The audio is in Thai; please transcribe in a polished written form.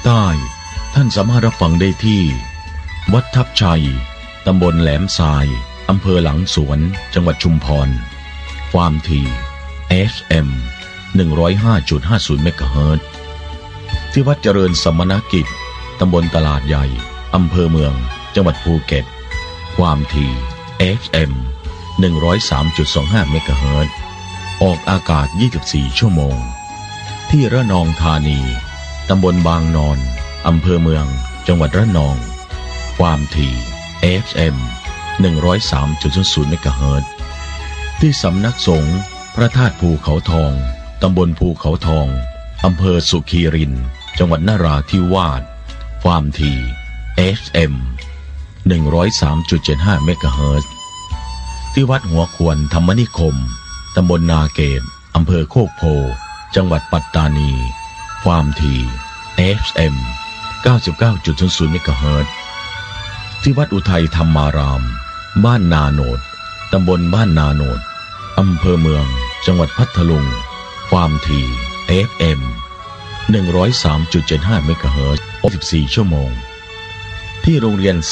ใต้ท่านสามารถรับฟังได้ที่วัดทับชัยตำบลแหลมทรายอำเภอหลังสวนจังหวัดชุมพรความถี่ FM 105.50 เมกะเฮิรตซ์ที่วัดเจริญสมณกิจตำบลตลาดใหญ่อำเภอเมืองจังหวัดภูเก็ตความถี่ FM 103.25 เมกะเฮิรตซ์ออกอากาศ24 ชั่วโมงที่ระนองธานีตำบลบางนอนอำเภอเมืองจังหวัดระนองความถี่ FM 103.00 เมกะเฮิรตซ์ที่สำนักสงฆ์พระธาตุภูเขาทองตำบลภูเขาทองอำเภอสุขีรินจังหวัดนราธิวาสความถี่ FM 103.75 เมกะเฮิรตซ์ที่วัดหัวขวนธรรมนิคมตำบลนาเกตอำเภอโคกโพจังหวัดปัตตานีความถี่ FM 99.00 เมกะเฮิรตซ์ที่วัดอุทัยธรรมารามบ้านนาโนดตำบลบ้านนาโนดอำเภอเมืองจังหวัดพัทลุงความถี่ FM 103.75 เมกะเฮิรตซ์24 ชั่วโมงที่โรงเรียน